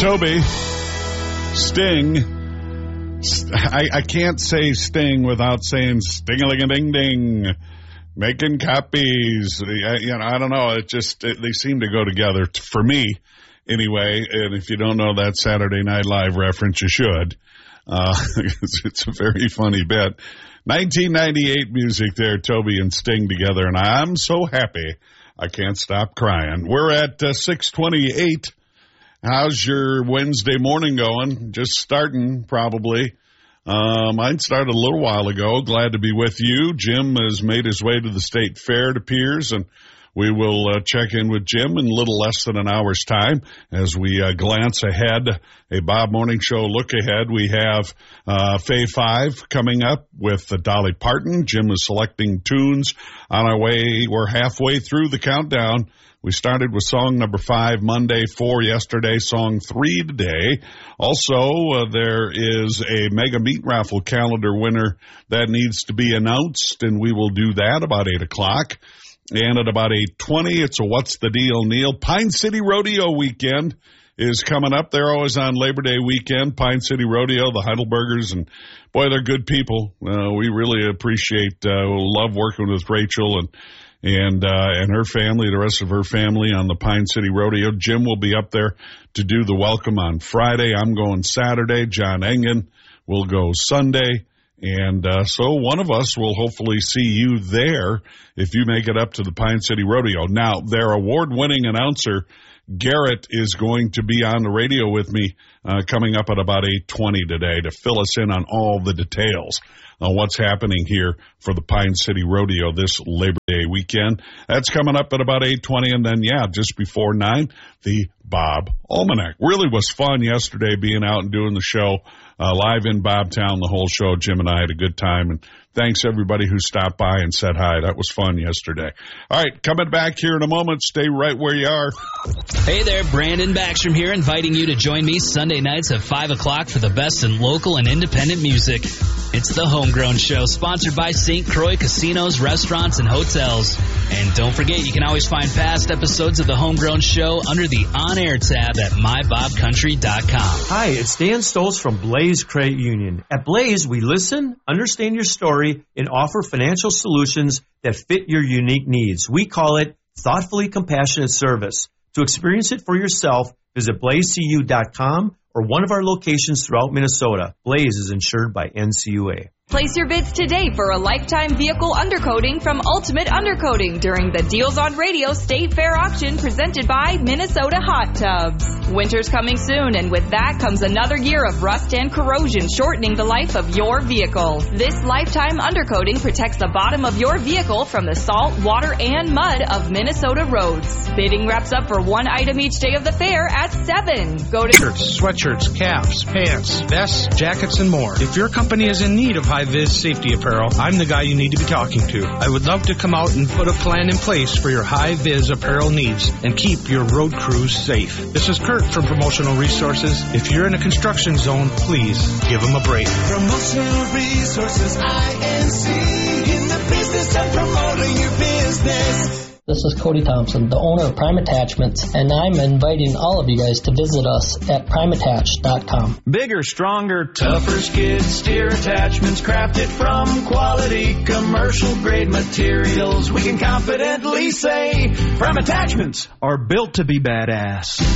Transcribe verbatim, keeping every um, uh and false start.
Toby, Sting. I, I can't say Sting without saying sting-a-ling-a-ding-ding. Making copies. I, you know, I don't know. It just, it, they seem to go together t- for me anyway. And if you don't know that Saturday Night Live reference, you should. Uh, it's, it's a very funny bit. nineteen ninety-eight music there, Toby and Sting together. And I'm so happy I can't stop crying. We're at uh, six twenty-eight. How's your Wednesday morning going? Just starting, probably. Uh, mine started a little while ago. Glad to be with you. Jim has made his way to the state fair, it appears, and we will uh, check in with Jim in a little less than an hour's time as we uh, glance ahead. A Bob Morning Show look ahead. We have uh, Fay Five coming up with uh, Dolly Parton. Jim is selecting tunes on our way. We're halfway through the countdown. We started with song number five Monday, four yesterday, song three today. Also, uh, there is a mega meat raffle calendar winner that needs to be announced, and we will do that about eight o'clock. And at about eight twenty, it's a What's the Deal, Neil? Pine City Rodeo weekend is coming up. They're always on Labor Day weekend, Pine City Rodeo, the Heidelbergers, and boy, they're good people. Uh, we really appreciate, uh, love working with Rachel and and uh, and her family, the rest of her family on the Pine City Rodeo. Jim will be up there to do the welcome on Friday. I'm going Saturday. John Engen will go Sunday. And uh, so one of us will hopefully see you there if you make it up to the Pine City Rodeo. Now, their award-winning announcer, Garrett, is going to be on the radio with me uh, coming up at about eight twenty today to fill us in on all the details on what's happening here for the Pine City Rodeo this Labor Day weekend. That's coming up at about eight twenty, and then, yeah, just before nine, the Bob Almanac. Really was fun yesterday being out and doing the show uh, live in Bobtown, the whole show. Jim and I had a good time, and thanks everybody who stopped by and said hi. That was fun yesterday. All right, coming back here in a moment. Stay right where you are. Hey there, Brandon Backstrom here, inviting you to join me Sunday nights at five o'clock for the best in local and independent music. It's the Homegrown Show, sponsored by Saint Croix Casinos, Restaurants, and Hotels. And don't forget, you can always find past episodes of the Homegrown Show under the On-Air tab at my bob country dot com. Hi, it's Dan Stoltz from Blaze Credit Union. At Blaze, we listen, understand your story, and offer financial solutions that fit your unique needs. We call it thoughtfully compassionate service. To experience it for yourself, visit blaze c u dot com or one of our locations throughout Minnesota. Blaze is insured by N C U A. Place your bids today for a lifetime vehicle undercoating from Ultimate Undercoating during the Deals on Radio State Fair auction presented by Minnesota Hot Tubs. Winter's coming soon, and with that comes another year of rust and corrosion, shortening the life of your vehicle. This lifetime undercoating protects the bottom of your vehicle from the salt, water, and mud of Minnesota roads. Bidding wraps up for one item each day of the fair at seven. Go to shirts, sweatshirts, caps, pants, vests, jackets, and more. If your company is in need of high-vis safety apparel, I'm the guy you need to be talking to. I would love to come out and put a plan in place for your high-vis apparel needs and keep your road crews safe. This is Kurt from Promotional Resources. If you're in a construction zone, please give them a break. Promotional Resources, I N C, in the business of promoting your business. This is Cody Thompson, the owner of Prime Attachments, and I'm inviting all of you guys to visit us at prime attach dot com. Bigger, stronger, tougher skid steer attachments crafted from quality commercial-grade materials. We can confidently say Prime Attachments are built to be badass.